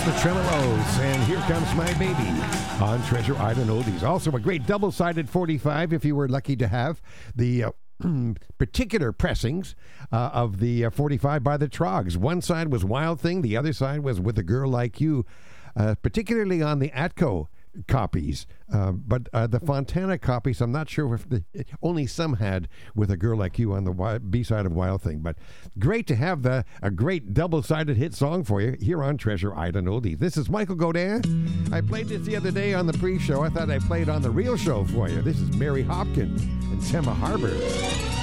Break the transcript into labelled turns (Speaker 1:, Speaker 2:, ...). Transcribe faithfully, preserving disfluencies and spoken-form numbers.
Speaker 1: the Tremolos, and Here Comes My Baby on Treasure Island Oldies. Also a great double-sided forty-five if you were lucky to have the uh, particular pressings uh, of the uh, forty-five by the Trogs. One side was Wild Thing, the other side was With a Girl Like You, uh, particularly on the Atco copies, uh, but uh, the Fontana copies, I'm not sure if the, only some had With a Girl Like You on the B-side of Wild Thing, but great to have the a great double-sided hit song for you here on Treasure Island Oldies. This is Michael Godin. I played this the other day on the pre-show. I thought I played on the real show for you. This is Mary Hopkins and Tema Harbor.